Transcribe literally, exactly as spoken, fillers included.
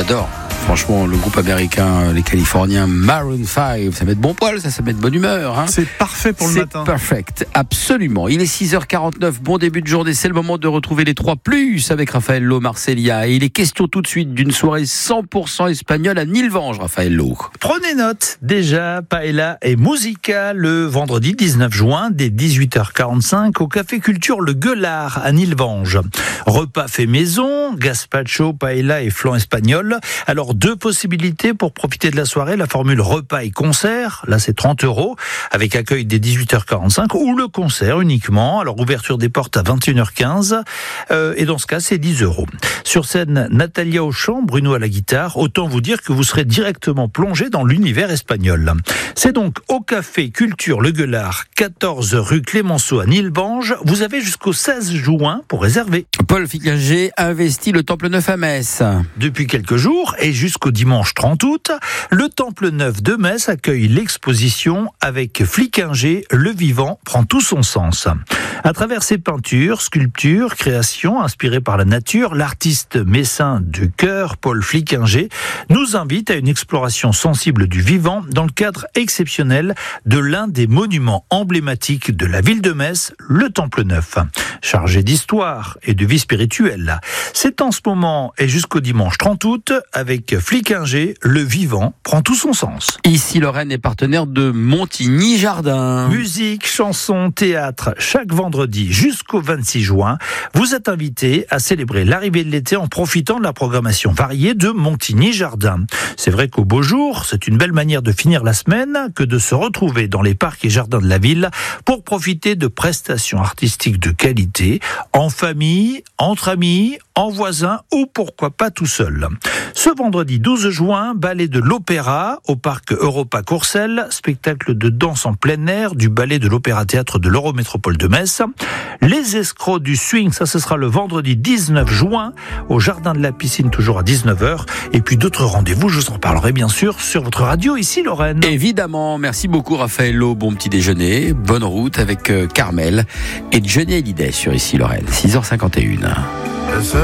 j'adore. Franchement, le groupe américain, les Californiens, Maroon cinq, ça met de bon poil, ça, ça met de bonne humeur. Hein. C'est parfait pour le c'est matin. C'est perfect, absolument. Il est six heures quarante-neuf, bon début de journée, c'est le moment de retrouver les trois plus avec Raphaël Lowe, Marseilla. Et il est question tout de suite d'une soirée cent pour cent espagnole à Nilvange, Raphaël Lowe. Prenez note, déjà, paella et musica le vendredi dix-neuf juin, dès dix-huit heures quarante-cinq, au Café Culture Le Gueulard à Nilvange. Repas fait maison, gazpacho, paella et flan espagnol. Alors, deux possibilités pour profiter de la soirée, la formule repas et concert, là c'est trente euros, avec accueil dès dix-huit heures quarante-cinq, ou le concert uniquement, alors ouverture des portes à vingt et une heures quinze, euh, et dans ce cas c'est dix euros. Sur scène, Natalia au chant, Bruno à la guitare, autant vous dire que vous serez directement plongé dans l'univers espagnol. C'est donc au Café Culture Le Gueulard, quatorze rue Clémenceau à Nilvange, vous avez jusqu'au seize juin pour réserver. Paul Fliquinger investit le Temple Neuf à Metz. Depuis quelques jours, et jusqu'au dimanche trente août, le Temple Neuf de Metz accueille l'exposition avec Fliquinger, le vivant prend tout son sens. À travers ses peintures, sculptures, créations inspirées par la nature, l'artiste messin du cœur, Paul Fliquinger, nous invite à une exploration sensible du vivant dans le cadre exceptionnel de l'un des monuments emblématiques de la ville de Metz, le Temple Neuf. Chargé d'histoire et de vie spirituelle. C'est en ce moment et jusqu'au dimanche trente août avec Fliquinger, le vivant prend tout son sens. Ici, Lorraine est partenaire de Montigny Jardin. Musique, chansons, théâtre, chaque vendredi jusqu'au vingt-six juin, vous êtes invités à célébrer l'arrivée de l'été en profitant de la programmation variée de Montigny Jardin. C'est vrai qu'au beau jour, c'est une belle manière de finir la semaine que de se retrouver dans les parcs et jardins de la ville pour profiter de prestations artistiques de qualité, en famille, entre amis, en voisins ou pourquoi pas tout seul. Ce vendredi douze juin, ballet de l'Opéra au parc Europa Courcelles, spectacle de danse en plein air du ballet de l'Opéra-Théâtre de l'Eurométropole de Metz. Les escrocs du swing, ça ce sera le vendredi dix-neuf juin au jardin de la piscine, toujours à dix-neuf heures. Et puis d'autres rendez-vous, je vous en parlerai bien sûr sur votre radio ici Lorraine. Évidemment, merci beaucoup Raphaël Lowe, bon petit déjeuner, bonne route avec euh, Carmel et Johnny Hallyday sur ici Lorraine, six heures cinquante et une.